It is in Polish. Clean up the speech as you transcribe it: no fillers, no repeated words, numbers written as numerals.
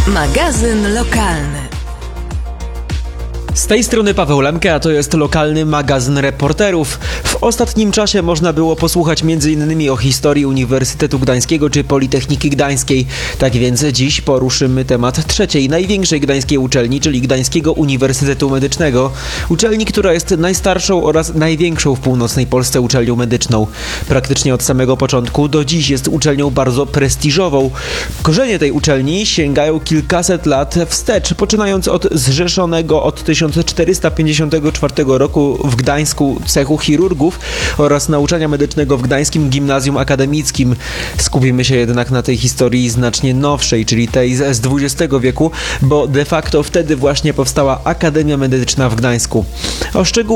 Magazyn lokalny. Z tej strony Paweł Lemke, a to jest lokalny magazyn reporterów. W ostatnim czasie można było posłuchać m.in. o historii Uniwersytetu Gdańskiego czy Politechniki Gdańskiej. Tak więc dziś poruszymy temat trzeciej, największej gdańskiej uczelni, czyli Gdańskiego Uniwersytetu Medycznego. Uczelni, która jest najstarszą oraz największą w północnej Polsce uczelnią medyczną. Praktycznie od samego początku do dziś jest uczelnią bardzo prestiżową. Korzenie tej uczelni sięgają kilkaset lat wstecz, poczynając od zrzeszonego od 1454 roku w Gdańsku cechu chirurgów oraz nauczania medycznego w Gdańskim Gimnazjum Akademickim. Skupimy się jednak na tej historii znacznie nowszej, czyli tej z XX wieku, bo de facto wtedy właśnie powstała Akademia Medyczna w Gdańsku. O szczegółach